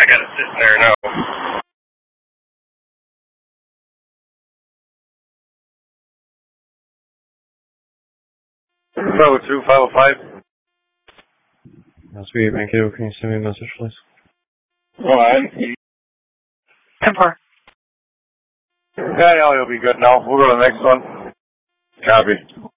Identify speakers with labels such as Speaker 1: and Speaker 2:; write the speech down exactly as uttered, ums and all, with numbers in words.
Speaker 1: got it sitting there now. five oh two, five oh five.
Speaker 2: That's sweet, man. Kiddo, can you send me a message, please?
Speaker 1: Alright.
Speaker 3: ten four.
Speaker 1: Yeah, yeah, you'll be good now. We'll go to the next one. Copy.